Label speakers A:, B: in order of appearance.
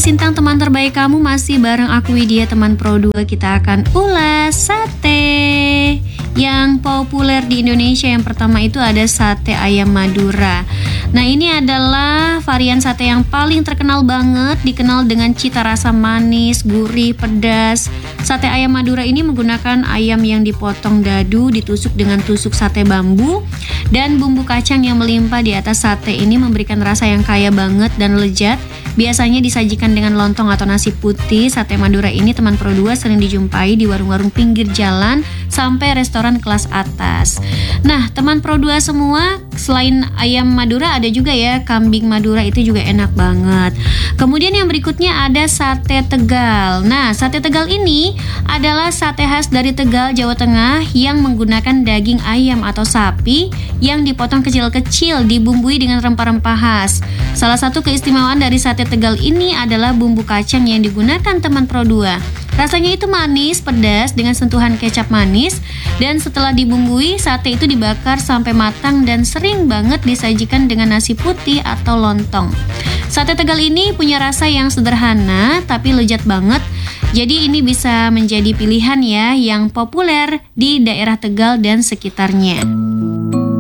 A: Sintang, teman terbaik kamu, masih bareng aku Widya, teman Pro 2. Kita akan ulas sate yang populer di Indonesia. Yang pertama itu ada sate ayam Madura. Nah, ini adalah varian sate yang paling terkenal banget, dikenal dengan cita rasa manis, gurih, pedas. Sate ayam Madura ini menggunakan ayam yang dipotong dadu, ditusuk dengan tusuk sate bambu, dan bumbu kacang yang melimpah di atas sate ini memberikan rasa yang kaya banget dan lezat. Biasanya disajikan dengan lontong atau nasi putih. Sate Madura ini, teman Pro 2, sering dijumpai di warung-warung pinggir jalan sampai restoran kelas atas. Nah, teman Pro 2 semua, selain ayam Madura ada juga ya kambing Madura, itu juga enak banget. Kemudian yang berikutnya ada sate Tegal. Nah, sate Tegal ini adalah sate khas dari Tegal, Jawa Tengah yang menggunakan daging ayam atau sapi yang dipotong kecil-kecil, dibumbui dengan rempah-rempah khas. Salah satu keistimewaan dari sate Tegal ini adalah bumbu kacang yang digunakan, teman Pro 2. Rasanya itu manis, pedas dengan sentuhan kecap manis, dan setelah dibumbui, sate itu dibakar sampai matang dan sering banget disajikan dengan nasi putih atau lontong. Sate Tegal ini punya rasa yang sederhana tapi lezat banget. Jadi ini bisa menjadi pilihan ya yang populer di daerah Tegal dan sekitarnya.